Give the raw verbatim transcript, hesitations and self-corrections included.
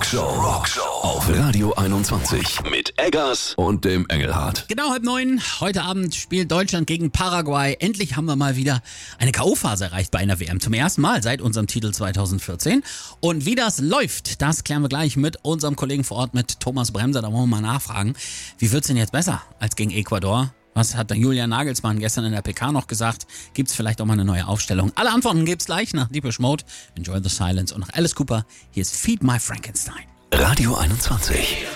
Rockshow. Rockshow. Auf Radio einundzwanzig. Mit Eggers und dem Engelhardt. Genau, halb neun. Heute Abend spielt Deutschland gegen Paraguay. Endlich haben wir mal wieder eine K O-Phase erreicht bei einer W M. Zum ersten Mal seit unserem Titel zweitausendvierzehn. Und wie das läuft, das klären wir gleich mit unserem Kollegen vor Ort, mit Thomas Bremser. Da wollen wir mal nachfragen, wie wird's denn jetzt besser als gegen Ecuador? Was hat der Julian Nagelsmann gestern in der P K noch gesagt? Gibt's vielleicht auch mal eine neue Aufstellung? Alle Antworten gibt's gleich nach Deepish Mode, Enjoy the Silence und nach Alice Cooper. Hier ist Feed My Frankenstein. Radio einundzwanzig.